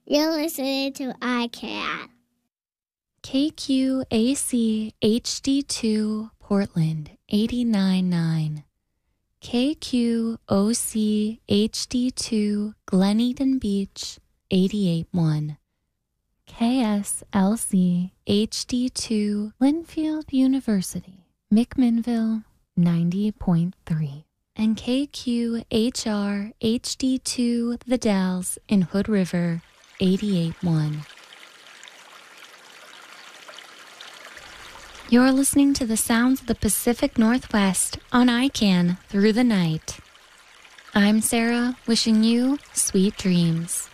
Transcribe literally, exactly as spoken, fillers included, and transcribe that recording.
You're listening to iCat. K Q A C H D two Portland eighty-nine point nine. K Q O C H D two Glen Eden Beach eighty-eight point one. K S L C H D two Linfield University McMinnville ninety point three. And K Q H R H D two The Dalles in Hood River eighty-eight point one. You're listening to the sounds of the Pacific Northwest on I C A N through the night. I'm Sarah, wishing you sweet dreams.